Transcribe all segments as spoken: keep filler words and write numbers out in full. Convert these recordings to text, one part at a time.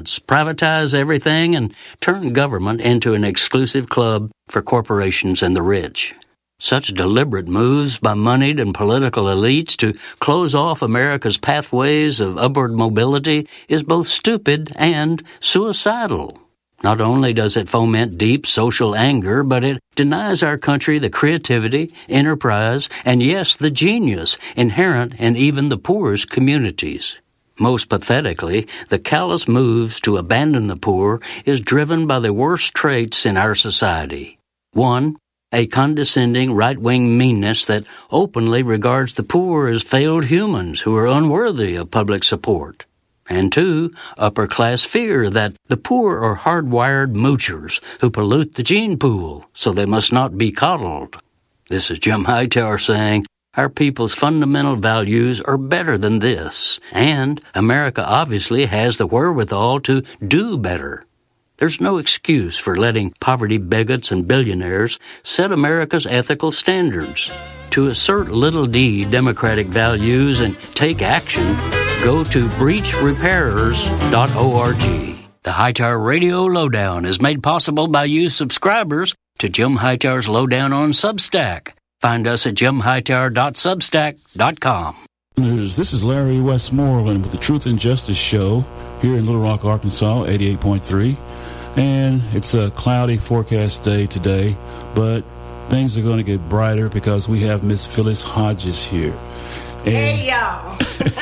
sense, privatize everything and turn government into an exclusive club for corporations and the rich. Such deliberate moves by moneyed and political elites to close off America's pathways of upward mobility is both stupid and suicidal. Not only does it foment deep social anger, but it denies our country the creativity, enterprise, and yes, the genius inherent in even the poorest communities. Most pathetically, the callous moves to abandon the poor is driven by the worst traits in our society. One, a condescending right-wing meanness that openly regards the poor as failed humans who are unworthy of public support. And two, upper-class fear that the poor are hardwired moochers who pollute the gene pool, so they must not be coddled. This is Jim Hightower saying, our people's fundamental values are better than this, and America obviously has the wherewithal to do better. There's no excuse for letting poverty bigots and billionaires set America's ethical standards. To assert little d democratic values and take action, go to breach repairers dot org. The Hightower Radio Lowdown is made possible by you subscribers to Jim Hightower's Lowdown on Substack. Find us at jim hightower dot substack dot com. This is Larry Westmoreland with the Truth and Justice Show here in Little Rock, Arkansas, eighty-eight point three. And it's a cloudy forecast day today, but things are going to get brighter because we have Miss Phyllis Hodges here. And, hey, y'all.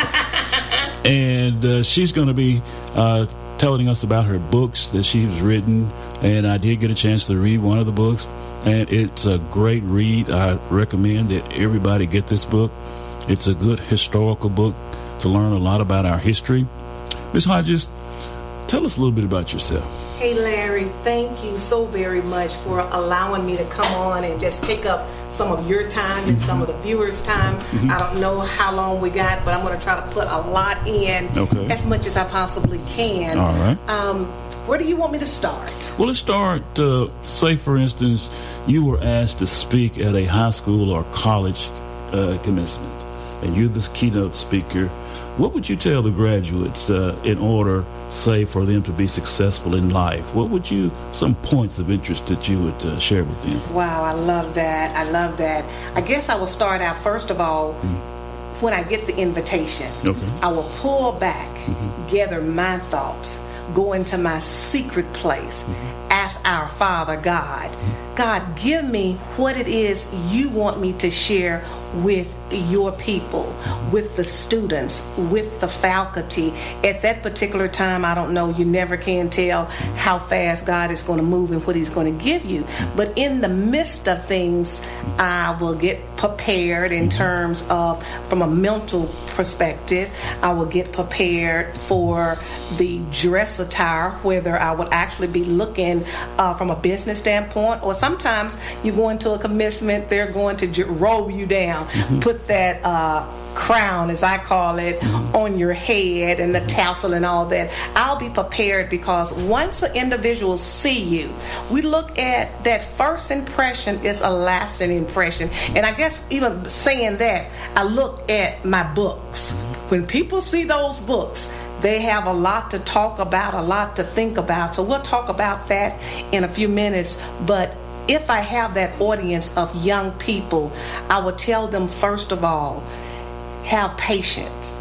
and uh, she's going to be uh, telling us about her books that she's written, and I did get a chance to read one of the books, and it's a great read. I recommend that everybody get this book. It's a good historical book to learn a lot about our history. Miss Hodges, tell us a little bit about yourself. Hey, Larry, thank you so very much for allowing me to come on and just take up some of your time and mm-hmm. some of the viewers' time. Mm-hmm. I don't know how long we got, but I'm going to try to put a lot in, okay. as much as I possibly can. All right. Um, where do you want me to start? Well, let's start, uh, say, for instance, you were asked to speak at a high school or college uh, commencement, and you're the keynote speaker. What would you tell the graduates uh, in order, say, for them to be successful in life? What would you, some points of interest that you would uh, share with them? Wow, I love that. I love that. I guess I will start out, first of all, mm-hmm. when I get the invitation. Okay. I will pull back, mm-hmm. gather my thoughts, go into my secret place, mm-hmm. ask our Father God, mm-hmm. God, give me what it is you want me to share with your people, with the students, with the faculty. At that particular time, I don't know, you never can tell how fast God is going to move and what he's going to give you. But in the midst of things, I will get prepared in terms of, from a mental perspective, I will get prepared for the dress attire, whether I would actually be looking uh, from a business standpoint, or sometimes you go into a commencement, they're going to j- roll you down, mm-hmm. put that uh, crown, as I call it, mm-hmm. on your head and the tassel and all that. I'll be prepared, because once an individual see you, we look at that first impression is a lasting impression. And I guess even saying that, I look at my books. Mm-hmm. When people see those books, they have a lot to talk about, a lot to think about. So we'll talk about that in a few minutes. But if I have that audience of young people, I would tell them, first of all, have patience.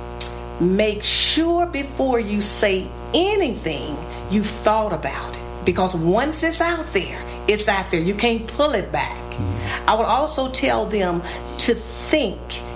Make sure before you say anything, you've thought about it. Because once it's out there, it's out there. You can't pull it back. Mm-hmm. I would also tell them to think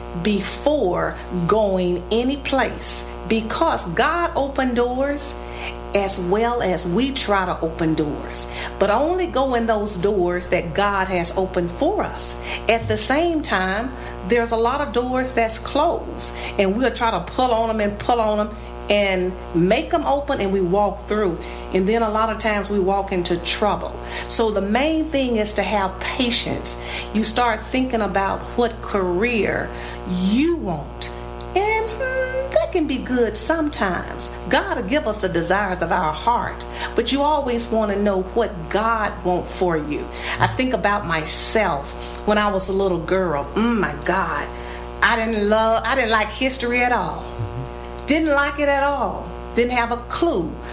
before going any place, because God opened doors as well as we try to open doors, but only go in those doors that God has opened for us. At the same time, there's a lot of doors that's closed, and we'll try to pull on them and pull on them and make them open, and we walk through, and then a lot of times we walk into trouble. So the main thing is to have patience. You start thinking about what career you want, and hmm, that can be good sometimes. God will give us the desires of our heart, but you always want to know what God wants for you. I think about myself when I was a little girl. Oh my God, I didn't love, I didn't like history at all. Didn't like it at all. Didn't have a clue.